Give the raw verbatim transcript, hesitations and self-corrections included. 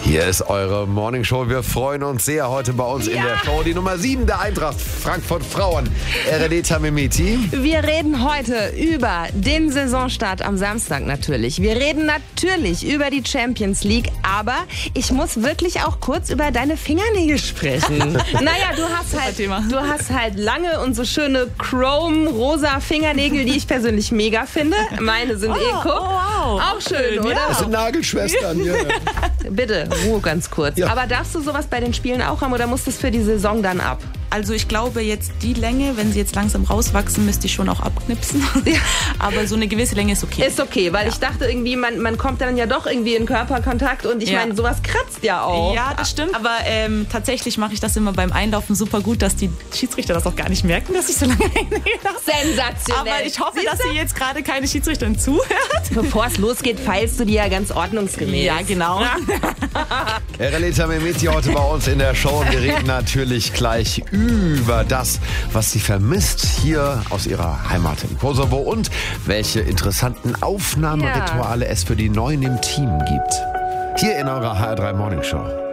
Hier ist eure Morningshow. Wir freuen uns sehr heute bei uns ja. in der Show. Die Nummer sieben der Eintracht Frankfurt Frauen. Ereneta Mehmeti. Wir reden heute über den Saisonstart am Samstag natürlich. Wir reden natürlich über die Champions League. Aber ich muss wirklich auch kurz über deine Fingernägel sprechen. Naja, du hast halt, du hast halt lange und so schöne Chrome-rosa Fingernägel, die ich persönlich mega finde. Meine sind oh, Eco. Oh, wow. Auch schön, oder? Das sind Nagelschwestern. Ja. Bitte, Ruhe ganz kurz. Ja. Aber darfst du sowas bei den Spielen auch haben oder muss das für die Saison dann ab? Also ich glaube jetzt die Länge, wenn sie jetzt langsam rauswachsen, müsste ich schon auch abknipsen. Ja. Aber so eine gewisse Länge ist okay. Ist okay, weil ja. ich dachte irgendwie, man, man kommt dann ja doch irgendwie in Körperkontakt und ich ja. meine, sowas kratzt ja auch. Ja, das stimmt. Aber ähm, tatsächlich mache ich das immer beim Einlaufen super gut, dass die Schiedsrichter das auch gar nicht merken, dass ich so lange Hände habe. Sensationell. Aber ich hoffe, dass sie jetzt gerade keine Schiedsrichterin zuhört. Bevor es losgeht, feilst du die ja ganz ordnungsgemäß. Ja, genau. Ereneta Mehmeti heute bei uns in der Show. Wir reden natürlich gleich über das, was sie vermisst hier aus ihrer Heimat im Kosovo und welche interessanten Aufnahmerituale ja. es für die Neuen im Team gibt. Hier in eurer H R drei Morning Show.